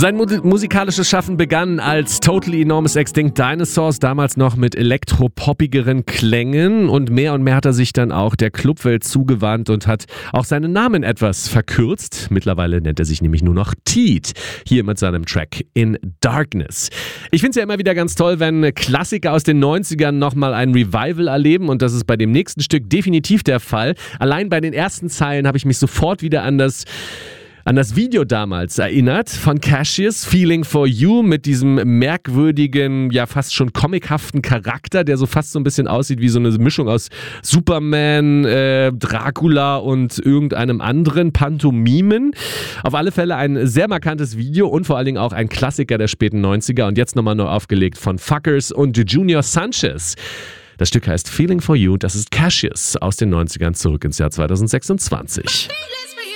Sein musikalisches Schaffen begann als Totally Enormous Extinct Dinosaurs, damals noch mit elektropoppigeren Klängen, und mehr hat er sich dann auch der Clubwelt zugewandt und hat auch seinen Namen etwas verkürzt. Mittlerweile nennt er sich nämlich nur noch Teat, hier mit seinem Track In Darkness. Ich finde es ja immer wieder ganz toll, wenn Klassiker aus den 90ern nochmal ein Revival erleben, und das ist bei dem nächsten Stück definitiv der Fall. Allein bei den ersten Zeilen habe ich mich sofort wieder an das Video damals erinnert von Cassius, Feeling for You, mit diesem merkwürdigen, ja fast schon comichaften Charakter, der so fast so ein bisschen aussieht wie so eine Mischung aus Superman, Dracula und irgendeinem anderen Pantomimen. Auf alle Fälle ein sehr markantes Video und vor allen Dingen auch ein Klassiker der späten 90er, und jetzt nochmal neu aufgelegt von Fuckers und Junior Sanchez. Das Stück heißt Feeling for You, das ist Cassius aus den 90ern zurück ins Jahr 2026.